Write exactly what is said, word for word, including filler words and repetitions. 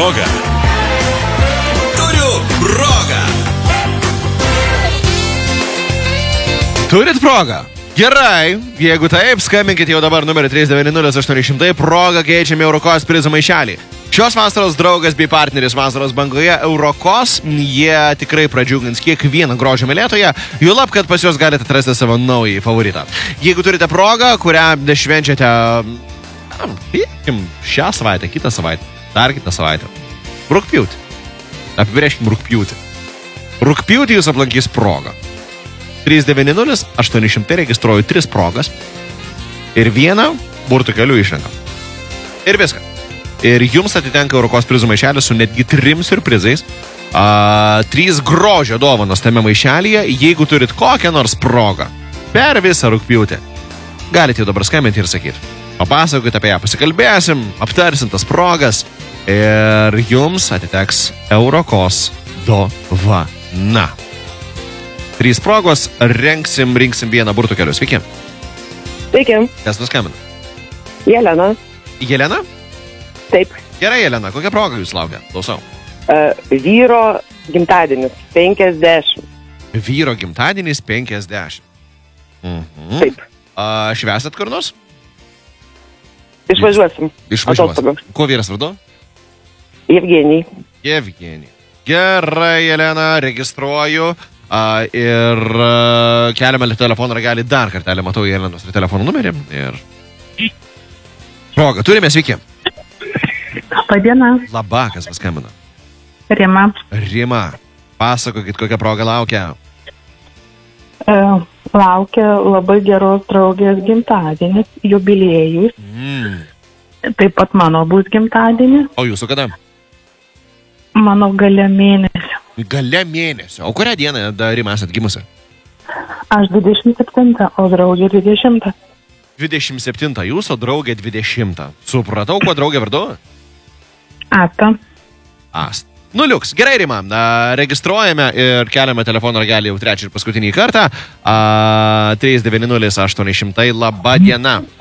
progą. Turiu progą. Turit progą? Gerai, jeigu taip, skambinkite jau dabar numerį trys devyni nulis aštuoni šimtai, progą keičiame Eurokos prizų maišelį. Šios vasaros draugas bei partneris vasaros bangoje Eurokos, jie tikrai pradžiugins kiekvieną grožio mylėtoją, juolab, kad pas juos galite atrasti savo naują favoritą. Jeigu turite progą, kurią švenčiate na, šią savaitę, kitą savaitę, dar kitą savaitę, rugpjūtį, apibrėžkim rugpjūtį. Rugpjūtį jūs aplankys progą. trys devyni nulis aštuoni šimtai registruoju tris progas ir vieną burtų kelių išrenka. Ir viską. Ir jums atitenka Eurokos prizų maišelis su netgi trim surprizais. A, trys grožio dovanos tame maišelyje, jeigu turit kokią nors progą per visą rugpjūtį. Galite jau dabar skambinti ir sakyti. Papasakokite apie ją, pasikalbėsim, aptarsim tas progas ir jums atiteks Eurokos dovana. Trys progos, renksim, rinksim vieną burtų kelių. Sveiki. Sveiki. Kas nuskambina? Jelena. Jelena? Taip. Gerai, Jelena, kokią progą jūs laukia? Klausau. Uh, vyro gimtadienis, penkiasdešimt. Vyro gimtadienis, penkiasdešimt. Mhm. Taip. Uh, švęsat kur nors? Išvažiuosim. Išvažiuosim. Kuo vyras vardu? Evgenij. Evgenij. Gerai, Jelena, registruoju. Uh, ir uh, keliame telefono ragelį dar kartelį, matau Jelenos telefono numerį ir progą turime, sveiki. Labadiena. Labą, kas paskambina? Rima. Rima, pasakokit, kokią progą laukia. Uh, laukia labai geros draugės gimtadienis, jubiliejus. Mm. Taip pat mano bus gimtadienis. O jūsų kada? Mano gale mėnesio. Gale mėnesio. O kurią dieną, Rima, esat gimusi? Aš dvidešimt septintą, o draugė dvidešimtą. dvidešimt septintą, jūsų draugė dvidešimtą. Supratau, kuo draugė vardu? Asta. Asta. Nu, liuks. Gerai, Rima. A, registruojame ir keliame telefono ragelį jau trečią ir paskutinį kartą. A, trys devyni nulis aštuoni šimtai. Labą dieną.